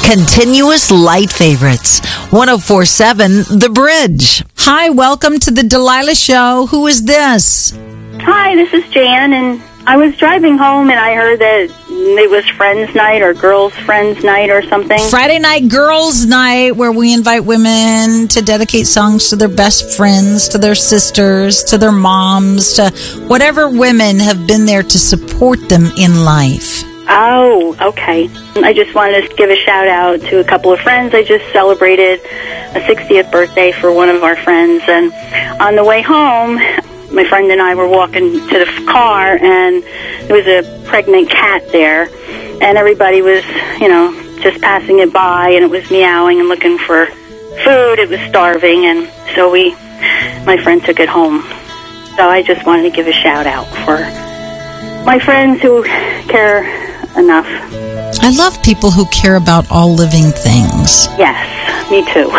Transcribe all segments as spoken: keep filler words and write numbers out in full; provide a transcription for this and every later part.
Continuous light favorites. one oh four point seven The Bridge. Hi, welcome to the Delilah Show. Who is this? Hi, this is Jan, and I was driving home and I heard that it was Friends Night or Girls Friends Night or something. Friday Night Girls Night, where we invite women to dedicate songs to their best friends, to their sisters, to their moms, to whatever women have been there to support them in life. Oh, okay. I just wanted to give a shout out to a couple of friends. I just celebrated a sixtieth birthday for one of our friends, and on the way home, my friend and I were walking to the car, and there was a pregnant cat there, and everybody was, you know, just passing it by, and it was meowing and looking for food. It was starving, and so we, my friend took it home. So I just wanted to give a shout out for my friends who care enough. I love people who care about all living things. Yes, me too.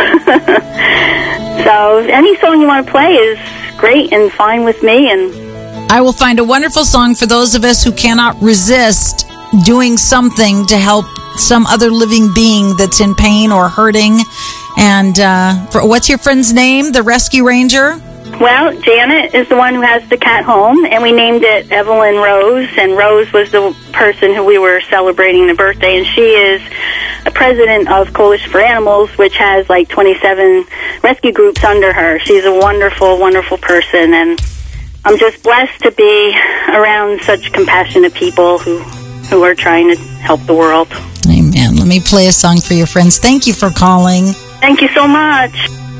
So any song you want to play is great and fine with me. And I will find a wonderful song for those of us who cannot resist doing something to help some other living being that's in pain or hurting. And uh, for, what's your friend's name? The Rescue Ranger? Well, Janet is the one who has the cat home, and we named it Evelyn Rose, and Rose was the person who we were celebrating the birthday, and she is a president of Coalition for Animals, which has like twenty-seven rescue groups under her. She's a wonderful, wonderful person, and I'm just blessed to be around such compassionate people who, who are trying to help the world. Amen. Let me play a song for your friends. Thank you for calling. Thank you so much.